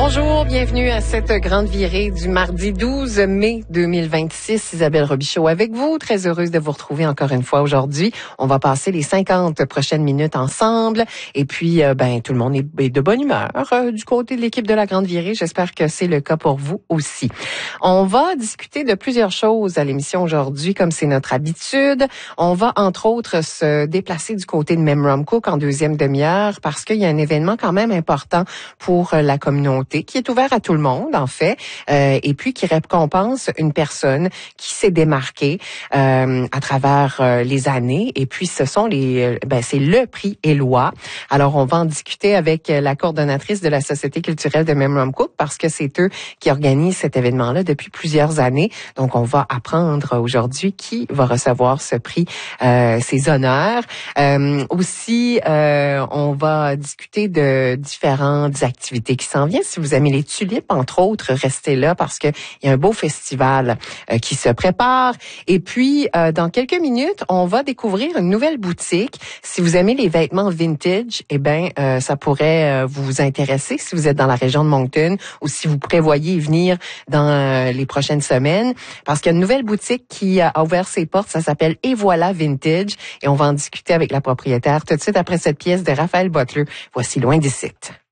Bonjour, bienvenue à cette grande virée du mardi 12 mai 2026. Isabelle Robichaud avec vous. Très heureuse de vous retrouver encore une fois aujourd'hui. On va passer les 50 prochaines minutes ensemble. Et puis, tout le monde est de bonne humeur du côté de l'équipe de la grande virée. J'espère que c'est le cas pour vous aussi. On va discuter de plusieurs choses à l'émission aujourd'hui, comme c'est notre habitude. On va, entre autres, se déplacer du côté de Memramcook en deuxième demi-heure parce qu'il y a un événement quand même important pour la communauté qui est ouvert à tout le monde, en fait, et puis qui récompense une personne qui s'est démarquée à travers les années. Et puis, ce sont c'est le prix Éloi. Alors, on va en discuter avec la coordonnatrice de la Société culturelle de Memramcook parce que c'est eux qui organisent cet événement-là depuis plusieurs années. Donc, on va apprendre aujourd'hui qui va recevoir ce prix, ces honneurs. Aussi, on va discuter de différentes activités qui s'en viennent. Si vous aimez les tulipes, entre autres, restez là parce que il y a un beau festival qui se prépare. Et puis, dans quelques minutes, on va découvrir une nouvelle boutique. Si vous aimez les vêtements vintage, ça pourrait vous intéresser si vous êtes dans la région de Moncton ou si vous prévoyez y venir dans les prochaines semaines. Parce qu'il y a une nouvelle boutique qui a ouvert ses portes. Ça s'appelle Et voilà Vintage. Et on va en discuter avec la propriétaire tout de suite après cette pièce de Raphaël Butler. Voici Loin d'ici.